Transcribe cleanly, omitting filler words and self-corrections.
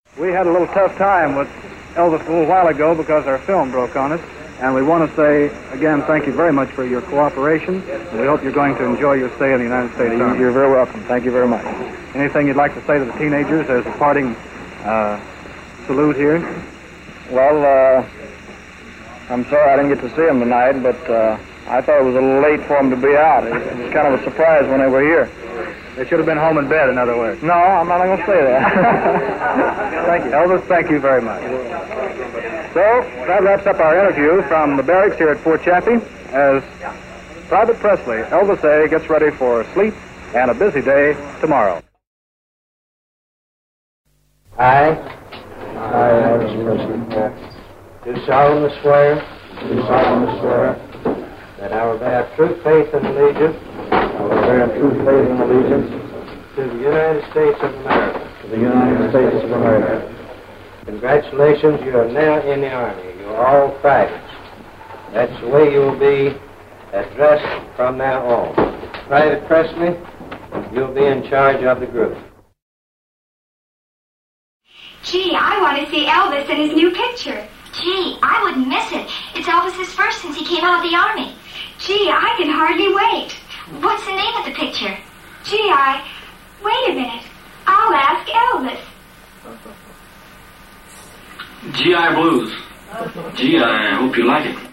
We had a little tough time with Elvis a little while ago because our film broke on us, and we want to say, again, thank you very much for your cooperation, and we hope you're going to enjoy your stay in the United States Army. You're very welcome. Thank you very much. Anything you'd like to say to the teenagers as a parting salute here? Well, I'm sorry I didn't get to see them tonight, but I thought it was a little late for them to be out. It was kind of a surprise when they were here. They should have been home in bed, in other words. No, I'm not going to say that. Thank you. Elvis, thank you very much. So, that wraps up our interview from the barracks here at Fort Chaffee as Private Presley, Elvis A., gets ready for sleep and a busy day tomorrow. I, Elvis Presley, do solemnly swear that I will bear true faith and allegiance to the United States of America. Congratulations, you are now in the Army. You are all privates. That's the way you will be addressed from now on. Private Presley, you'll be in charge of the group. Gee, I want to see Elvis in his new picture. Gee, I wouldn't miss it. It's Elvis's first since he came out of the Army. Gee, I can hardly wait. What's the name of the picture? Gee, wait a minute. I'll ask Elvis. GI Blues. Gee, I hope you like it.